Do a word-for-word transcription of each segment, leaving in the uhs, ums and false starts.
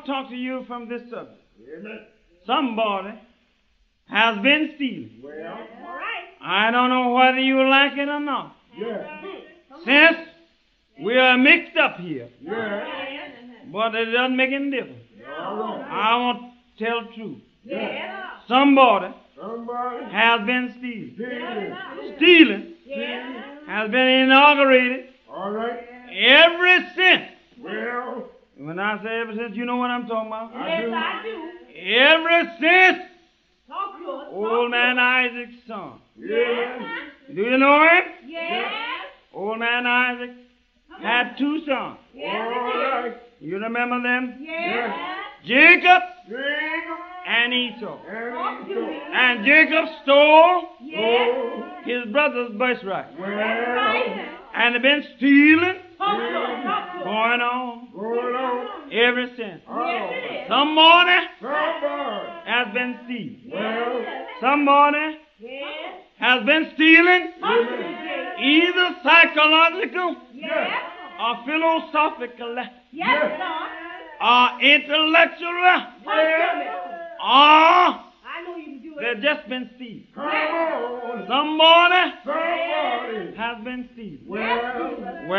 to talk to you from this subject. Amen. Somebody has been stealing. Well, all right. I don't know whether you like it or not. Yeah. Since we are mixed up here. Yeah. But it doesn't make any difference. Right. I want to tell the truth. Yeah. Somebody, Somebody has been stealing. Stealing. Stealing yeah. has been inaugurated. All right. Ever since. Well. When I say ever since, you know what I'm talking about? Yes, I do. I do. Ever since. Talk to us. Old man Isaac's son. Yes. Do you know him? Yes. Old man Isaac had two sons. Yes. All right. You remember them? Yes. Jacob. Jacob. And Esau. And, Esau. And Jacob stole yes. his brother's birthright. Well. And they've been stealing. Yeah. Going on. Going on. Ever since. Yes. Somebody Somebody has been stealing. Well. Somebody yes. has been stealing. Yes. Either psychological yes. or philosophical yes. or intellectual yes. or they've just been stealing. Somebody, Somebody has been stealing. Well,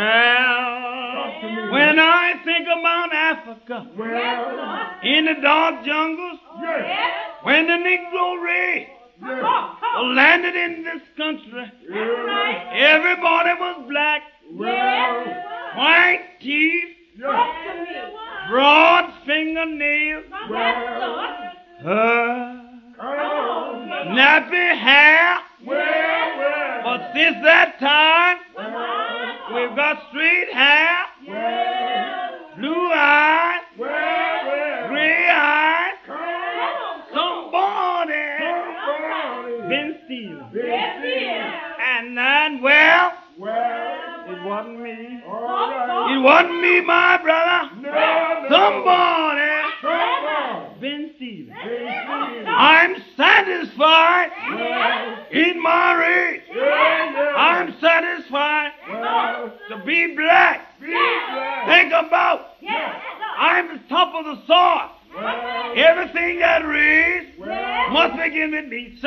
well when I think about Africa, well, in the dark jungles, yes. when the Negro race yes. landed in this country, yes. everybody was black, well, white teeth, yes. broad fingernails, well, uh, nappy hair. Well, well. But since that time, well, we've got straight hair, well, blue eyes, well, well. gray eyes. Somebody, Somebody been stealing. Been stealing. And then, well, well, it wasn't me. Right. It wasn't me, my brother. No, no. Somebody, Somebody been stealing. I'm satisfied well, in my race. Yeah, yeah. I'm satisfied well, to be black. Be black. Think about yeah. I'm the top of the sword. Well, everything that raised well, must begin with me.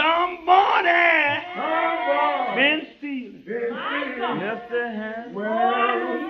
Somebody, Somebody been stealing. Been stealing. Yes, they have. Well,